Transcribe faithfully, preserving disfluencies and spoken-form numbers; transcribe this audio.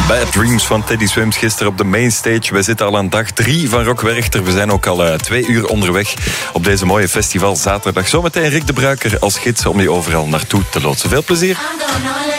Bad Dreams van Teddy Swims gisteren op de mainstage. We zitten al aan dag drie van Rock Werchter. We zijn ook al uh, twee uur onderweg op deze mooie festival zaterdag. Zometeen Rick de Bruiker als gids om je overal naartoe te loodsen. Veel plezier.